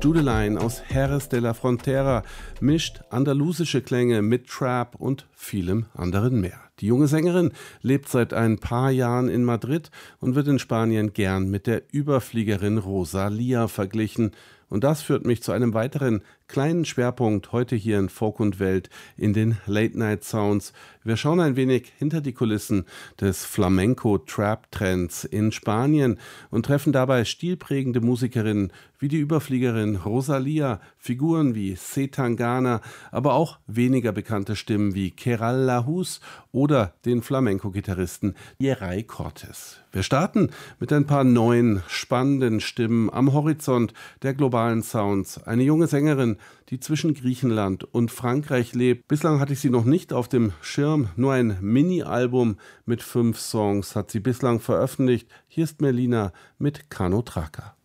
Judeline aus Jerez de la Frontera mischt andalusische Klänge mit Trap und vielem anderen mehr. Die junge Sängerin lebt seit ein paar Jahren in Madrid und wird in Spanien gern mit der Überfliegerin Rosalía verglichen. Und das führt mich zu einem weiteren kleinen Schwerpunkt heute hier in Folk und Welt in den Late Night Sounds. Wir schauen ein wenig hinter die Kulissen des Flamenco-Trap-Trends in Spanien und treffen dabei stilprägende Musikerinnen wie die Überfliegerin Rosalía, Figuren wie C. Tangana, aber auch weniger bekannte Stimmen wie Keral Lahus oder den Flamenco-Gitarristen Yeray Cortés. Wir starten mit ein paar neuen, spannenden Stimmen am Horizont der globalen Sounds. Eine junge Sängerin, die zwischen Griechenland und Frankreich lebt. Bislang hatte ich sie noch nicht auf dem Schirm. Nur ein Mini-Album mit 5 Songs hat sie bislang veröffentlicht. Hier ist Melina mit Kano Tracker.